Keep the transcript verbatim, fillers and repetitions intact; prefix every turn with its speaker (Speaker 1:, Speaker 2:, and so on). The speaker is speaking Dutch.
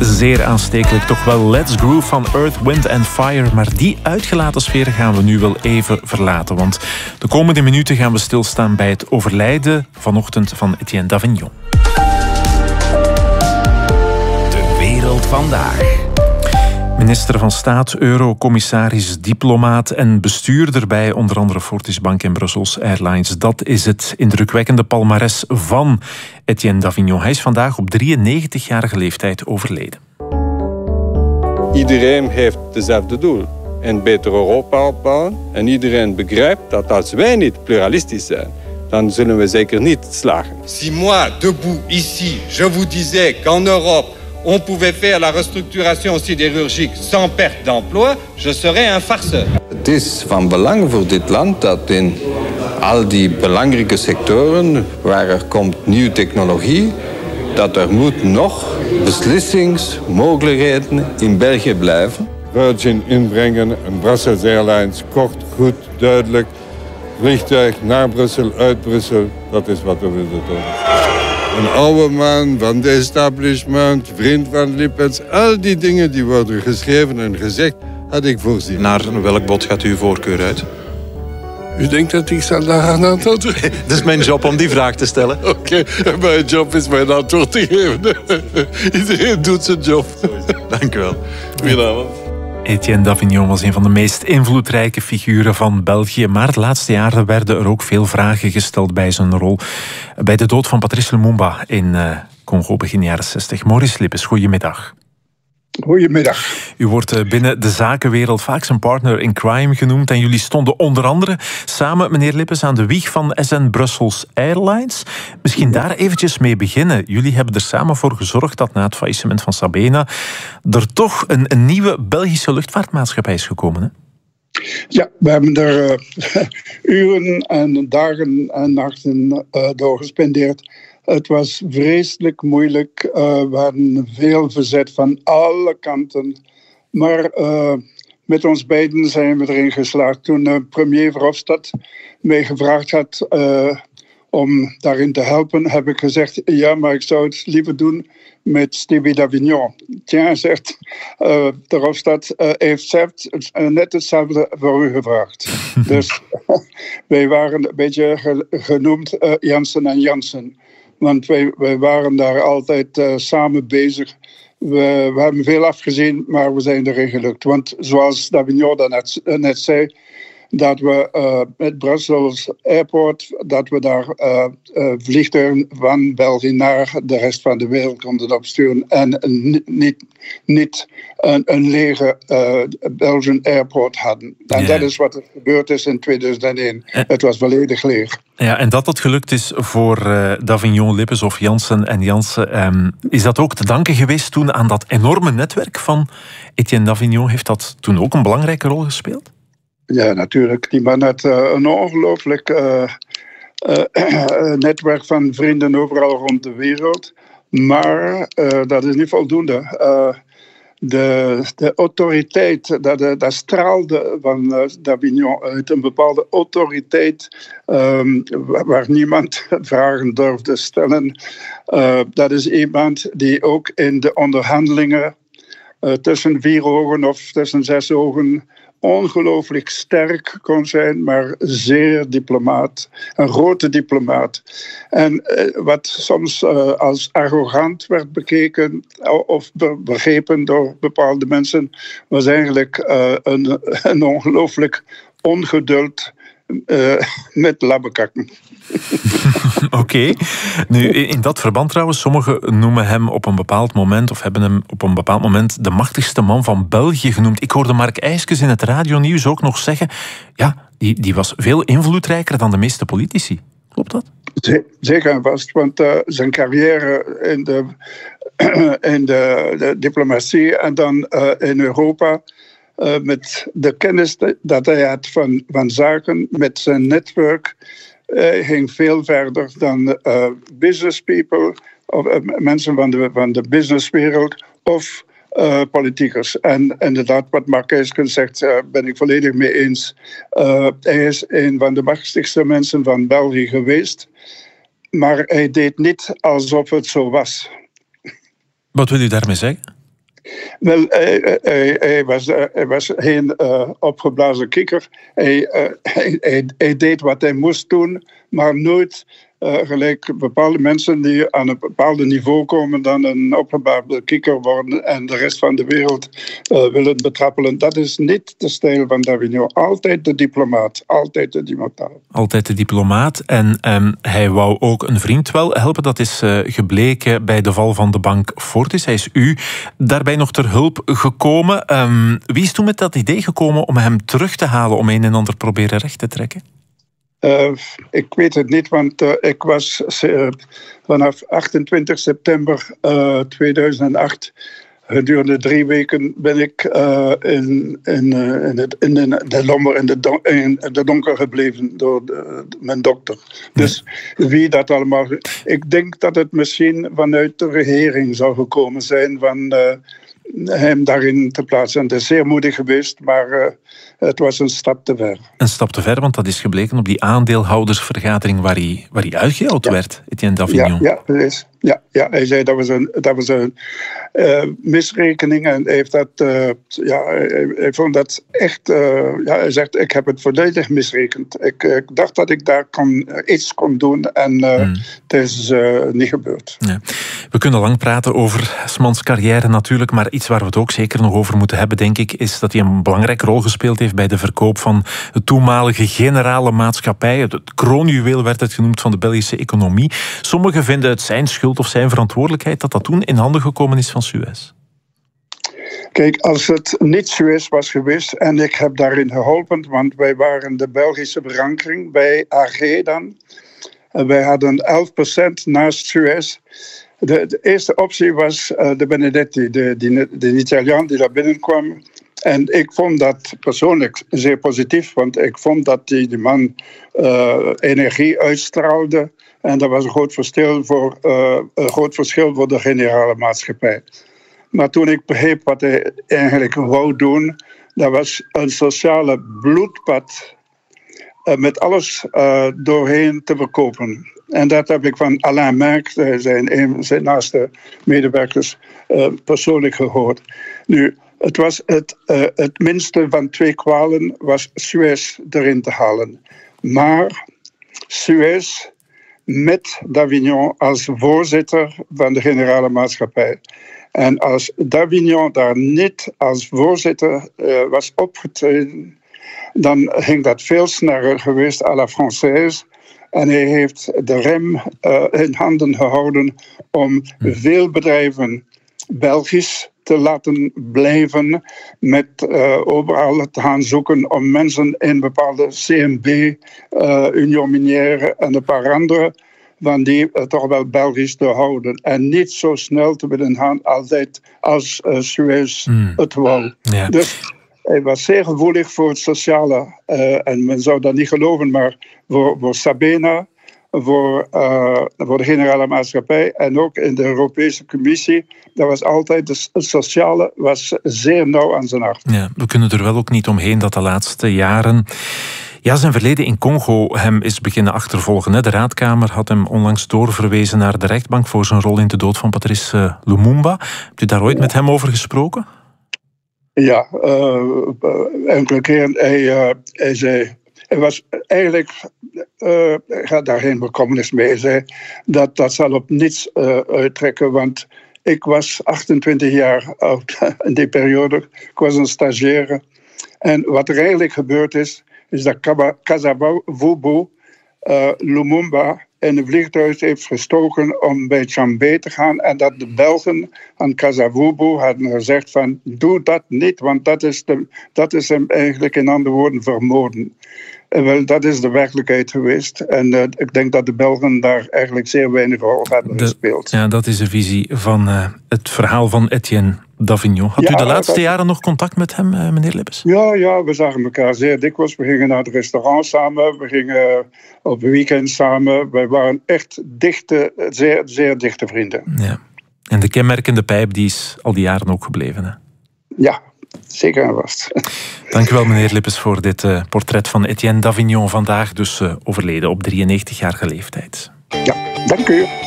Speaker 1: Zeer aanstekelijk toch wel. Let's Groove van Earth, Wind and Fire. Maar die uitgelaten sfeer gaan we nu wel even verlaten. Want de komende minuten gaan we stilstaan bij het overlijden vanochtend van Etienne Davignon.
Speaker 2: De wereld vandaag.
Speaker 1: Minister van Staat, eurocommissaris, diplomaat en bestuurder bij onder andere Fortis Bank en Brussels Airlines. Dat is het indrukwekkende palmares van Etienne Davignon. Hij is vandaag op drieënnegentigjarige leeftijd overleden.
Speaker 3: Iedereen heeft dezelfde doel. Een beter Europa opbouwen. En iedereen begrijpt dat als wij niet pluralistisch zijn, dan zullen we zeker niet slagen.
Speaker 4: Si moi, debout, ici, je vous disais qu'en Europe, on pouvait faire la restructuration sidérurgique sans perte d'emploi, je serais un farceur.
Speaker 3: Het is van belang voor dit land dat in al die belangrijke sectoren waar er komt nieuwe technologie, dat er moet nog beslissingsmogelijkheden in België blijven. Virgin inbrengen en Brussels Airlines kort, goed, duidelijk. Vliegtuig naar Brussel, uit Brussel, dat is wat we willen doen. Een oude man van de establishment, vriend van Lippens, al die dingen die worden geschreven en gezegd, had ik voorzien.
Speaker 5: Naar welk bod gaat uw voorkeur uit?
Speaker 3: U denkt dat ik zal daar aan antwoorden?
Speaker 5: Het is mijn job om die vraag te stellen.
Speaker 3: Oké, okay, mijn job is mijn antwoord te geven. Iedereen doet zijn job.
Speaker 5: Dank u wel.
Speaker 3: Goedenavond.
Speaker 1: Etienne Davignon was een van de meest invloedrijke figuren van België. Maar de laatste jaren werden er ook veel vragen gesteld bij zijn rol bij de dood van Patrice Lumumba in uh, Congo begin jaren zestig. Maurice Lippens, goedemiddag.
Speaker 6: Goedemiddag.
Speaker 1: U wordt binnen de zakenwereld vaak zijn partner in crime genoemd. En jullie stonden onder andere samen, meneer Lippens, aan de wieg van S N Brussels Airlines. Misschien daar eventjes mee beginnen. Jullie hebben er samen voor gezorgd dat na het faillissement van Sabena er toch een, een nieuwe Belgische luchtvaartmaatschappij is gekomen, hè?
Speaker 6: Ja, we hebben er uh, uren en dagen en nachten uh, door gespendeerd. Het was vreselijk moeilijk. Uh, we hadden veel verzet van alle kanten. Maar uh, met ons beiden zijn we erin geslaagd. Toen uh, premier Verhofstadt mij gevraagd had uh, om daarin te helpen, heb ik gezegd, ja, maar ik zou het liever doen met Stevie Davignon. Tja, zegt uh, Verhofstadt, uh, heeft zelf uh, net hetzelfde voor u gevraagd. Dus wij waren een beetje ge- genoemd uh, Jansen en Jansen. Want wij, wij waren daar altijd uh, samen bezig. We, we hebben veel afgezien, maar we zijn erin gelukt. Want zoals Davignon net, net zei, dat we uh, met Brussels Airport, dat we daar uh, uh, vliegtuigen van België naar de rest van de wereld konden opsturen. En uh, niet, niet een, een lege uh, Belgian Airport hadden. En ja. Dat is wat er gebeurd is in tweeduizend één. En, het was volledig leeg.
Speaker 1: Ja, en dat dat gelukt is voor uh, Davignon, Lippens of Jansen en Jansen, um, is dat ook te danken geweest toen aan dat enorme netwerk van Etienne Davignon? Heeft dat toen ook een belangrijke rol gespeeld?
Speaker 6: Ja, natuurlijk. Die man had uh, een ongelooflijk uh, uh, netwerk van vrienden overal rond de wereld. Maar uh, dat is niet voldoende. Uh, de, de autoriteit, dat, dat straalde van uh, Davignon uit. Een bepaalde autoriteit um, waar niemand vragen durfde stellen. Uh, dat is iemand die ook in de onderhandelingen uh, tussen vier ogen of tussen zes ogen ongelooflijk sterk kon zijn, maar zeer diplomaat. Een grote diplomaat. En uh, wat soms uh, als arrogant werd bekeken of be- begrepen door bepaalde mensen, was eigenlijk uh, een, een ongelooflijk ongeduld uh, met labbekakken.
Speaker 1: Oké. Okay. Nu, in dat verband trouwens, sommigen noemen hem op een bepaald moment, of hebben hem op een bepaald moment de machtigste man van België genoemd. Ik hoorde Mark Eyskens in het radionieuws ook nog zeggen, ja, die, die was veel invloedrijker dan de meeste politici. Klopt dat?
Speaker 6: Zeker en vast, want uh, zijn carrière in de, in de, de diplomatie en dan uh, in Europa, uh, met de kennis dat hij had van, van zaken, met zijn netwerk, Hij ging veel verder dan uh, business people, of uh, mensen van de, van de businesswereld of uh, politiekers. En inderdaad, wat Mark Eyskens zegt, uh, ben ik volledig mee eens. Uh, hij is een van de machtigste mensen van België geweest, maar hij deed niet alsof het zo was.
Speaker 1: Wat wil u daarmee zeggen?
Speaker 6: Wel, hij, hij, hij, was, hij was geen uh, opgeblazen kikker. Hij, uh, hij, hij, hij deed wat hij moest doen, maar nooit uh, gelijk bepaalde mensen die aan een bepaald niveau komen dan een opgeblazen kikker worden en de rest van de wereld uh, willen betrappelen. Dat is niet de stijl van Davignon. Altijd de diplomaat. Altijd de diplomaat.
Speaker 1: Altijd de diplomaat. En um, hij wou ook een vriend wel helpen. Dat is uh, gebleken bij de val van de bank Fortis. Hij is u daarbij nog ter hulp gekomen. Um, wie is toen met dat idee gekomen om hem terug te halen, om een en ander proberen recht te trekken?
Speaker 6: Uh, ik weet het niet, want uh, ik was uh, vanaf achtentwintig september uh, tweeduizend acht... gedurende drie weken ben ik uh, in, in, uh, in, het, in de, de lommer in de, don, in de donker gebleven door de, mijn dokter. Dus ja. Wie dat allemaal... Ik denk dat het misschien vanuit de regering zou gekomen zijn van uh, hem daarin te plaatsen. En het is zeer moedig geweest, maar uh, het was een stap te ver.
Speaker 1: Een stap te ver, want dat is gebleken op die aandeelhoudersvergadering waar hij, waar hij uitgehaald ja. werd, Etienne Davignon.
Speaker 6: Ja, ja, is, ja, ja, hij zei dat was een, dat was een uh, misrekening en hij heeft dat, uh, ja, hij, hij vond dat echt, uh, ja, hij zegt, ik heb het volledig misrekend. Ik, ik dacht dat ik daar kon, uh, iets kon doen en uh, hmm. het is uh, niet gebeurd.
Speaker 1: Ja. We kunnen lang praten over 's mans carrière natuurlijk, maar iets waar we het ook zeker nog over moeten hebben, denk ik, is dat hij een belangrijke rol gespeeld heeft bij de verkoop van de toenmalige Generale Maatschappij. Het kroonjuweel werd het genoemd van de Belgische economie. Sommigen vinden het zijn schuld of zijn verantwoordelijkheid dat dat toen in handen gekomen is van Suez.
Speaker 6: Kijk, als het niet Suez was geweest en ik heb daarin geholpen, want wij waren de Belgische verankering bij A G dan. Wij hadden elf procent naast Suez. De, de eerste optie was uh, de Benedetti, de, de, de Italiaan die daar binnenkwam. En ik vond dat persoonlijk zeer positief, want ik vond dat die, die man uh, energie uitstraalde. En dat was een groot verschil voor, uh, een groot verschil voor de Generale Maatschappij. Maar toen ik begreep wat hij eigenlijk wou doen, dat was een sociale bloedbad uh, met alles uh, doorheen te verkopen. En dat heb ik van Alain Merck, zijn, een, zijn naaste medewerkers, uh, persoonlijk gehoord. Nu, het, was het, uh, het minste van twee kwalen was Suez erin te halen. Maar Suez met Davignon als voorzitter van de Generale Maatschappij. En als Davignon daar niet als voorzitter uh, was opgetreden, dan ging dat veel sneller geweest à la Française. En hij heeft de rem uh, in handen gehouden om veel bedrijven Belgisch te laten blijven, met uh, overal te gaan zoeken om mensen in bepaalde C M B, uh, Union Minière en een paar andere van die uh, toch wel Belgisch te houden. En niet zo snel te willen gaan altijd als uh, Suez mm. het wou. Ja. Dus hij was zeer gevoelig voor het sociale. Uh, en men zou dat niet geloven, maar voor, voor Sabena, voor, uh, voor de Generale Maatschappij en ook in de Europese Commissie, dat was altijd, het sociale was zeer nauw aan zijn hart.
Speaker 1: Ja, we kunnen er wel ook niet omheen dat de laatste jaren, ja, zijn verleden in Congo hem is beginnen achtervolgen. De Raadkamer had hem onlangs doorverwezen naar de rechtbank voor zijn rol in de dood van Patrice Lumumba. Hebt u daar ooit met hem over gesproken?
Speaker 6: Ja, uh, enkele keren. Hij, uh, hij zei, hij was eigenlijk, uh, gaat daar geen bekommernis mee. Hij zei dat dat zal op niets uh, uittrekken, want ik was achtentwintig jaar oud in die periode. Ik was een stagiaire. En wat er eigenlijk gebeurd is, is dat Kasavubu uh, Lumumba in een vliegtuig heeft gestoken om bij Tchambé te gaan. En dat de Belgen aan Kasavubu hadden gezegd van, doe dat niet, want dat is, de, dat is hem eigenlijk in andere woorden vermoorden. En wel, dat is de werkelijkheid geweest. En uh, ik denk dat de Belgen daar eigenlijk zeer weinig rol hebben de, gespeeld.
Speaker 1: Ja, dat is de visie van uh, het verhaal van Etienne Davignon. Had ja, u de laatste dat... jaren nog contact met hem, uh, meneer Lippes?
Speaker 6: Ja, ja, we zagen elkaar zeer dikwijls. We gingen naar het restaurant samen. We gingen op weekend samen. Wij waren echt dichte, zeer, zeer dichte vrienden.
Speaker 1: Ja. En de kenmerkende pijp die is al die jaren ook gebleven, hè?
Speaker 6: Ja, zeker en vast.
Speaker 1: Dank u wel, meneer Lippes, voor dit uh, portret van Etienne Davignon. Vandaag dus uh, overleden op drieënnegentigjarige leeftijd.
Speaker 6: Ja, dank u.